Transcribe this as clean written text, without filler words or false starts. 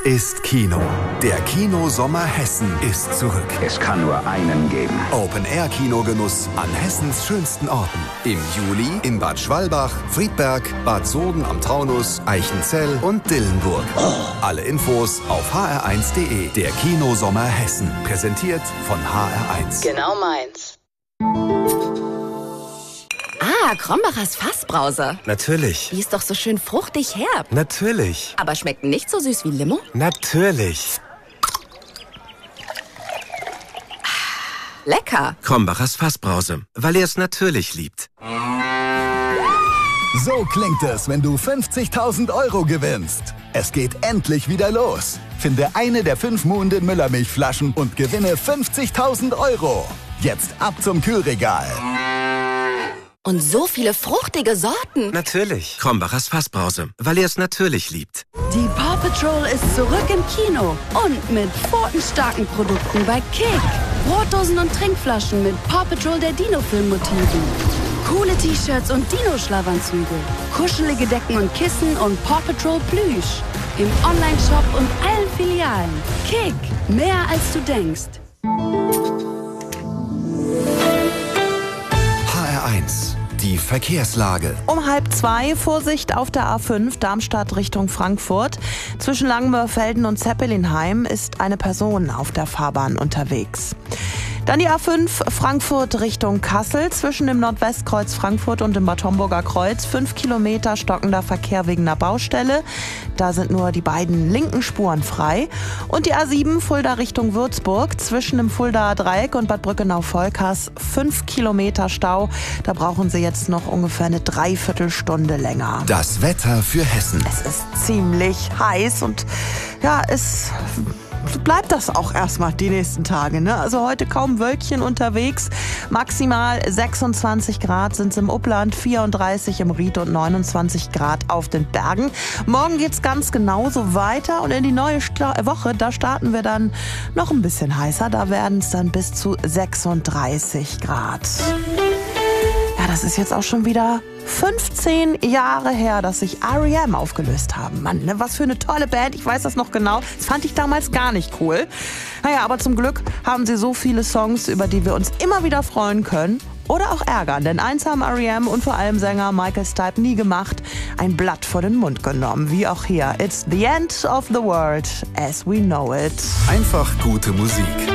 ist Kino. Der Kinosommer Hessen ist zurück. Es kann nur einen geben. Open-Air-Kinogenuss an Hessens schönsten Orten. Im Juli in Bad Schwalbach, Friedberg, Bad Soden am Taunus, Eichenzell und Dillenburg. Alle Infos auf hr1.de. Der Kinosommer Hessen. Präsentiert von HR1. Genau meins. Krombachers Fassbrause. Natürlich. Die ist doch so schön fruchtig herb. Natürlich. Aber schmeckt nicht so süß wie Limo? Natürlich. Lecker. Krombachers Fassbrause, weil er es natürlich liebt. So klingt es, wenn du 50.000 € gewinnst. Es geht endlich wieder los. Finde eine der 5 Muhnden Müllermilchflaschen und gewinne 50.000 €. Jetzt ab zum Kühlregal. Und so viele fruchtige Sorten. Natürlich. Krombachers Fassbrause, weil er es natürlich liebt. Die Paw Patrol ist zurück im Kino und mit pfotenstarken Produkten bei Kick. Brotdosen und Trinkflaschen mit Paw Patrol der Dino-Film-Motiven. Coole T-Shirts und Dino-Schlafanzüge. Kuschelige Decken und Kissen und Paw Patrol Plüsch. Im Online-Shop und allen Filialen. Kick, mehr als du denkst. HR1. Die Verkehrslage. Um 1:30 Vorsicht auf der A5 Darmstadt Richtung Frankfurt. Zwischen Langenmörfelden und Zeppelinheim ist eine Person auf der Fahrbahn unterwegs. Dann die A5 Frankfurt Richtung Kassel. Zwischen dem Nordwestkreuz Frankfurt und dem Bad Homburger Kreuz 5 Kilometer stockender Verkehr wegen einer Baustelle. Da sind nur die beiden linken Spuren frei. Und die A7 Fulda Richtung Würzburg. Zwischen dem Fuldaer Dreieck und Bad Brückenau-Volkers 5 Kilometer Stau. Da brauchen Sie jetzt noch ungefähr eine Dreiviertelstunde länger. Das Wetter für Hessen. Es ist ziemlich heiß und ja, es bleibt das auch erstmal die nächsten Tage, ne? Also heute kaum Wölkchen unterwegs. Maximal 26 Grad sind es im Upland, 34 im Ried und 29 Grad auf den Bergen. Morgen geht's ganz genauso weiter und in die neue Woche, da starten wir dann noch ein bisschen heißer. Da werden es dann bis zu 36 Grad. Ja, das ist jetzt auch schon wieder 15 Jahre her, dass sich R.E.M. aufgelöst haben. Mann, ne, was für eine tolle Band. Ich weiß das noch genau. Das fand ich damals gar nicht cool. Naja, aber zum Glück haben sie so viele Songs, über die wir uns immer wieder freuen können. Oder auch ärgern, denn eins haben R.E.M. und vor allem Sänger Michael Stipe nie gemacht. Ein Blatt vor den Mund genommen, wie auch hier. It's the end of the world as we know it. Einfach gute Musik.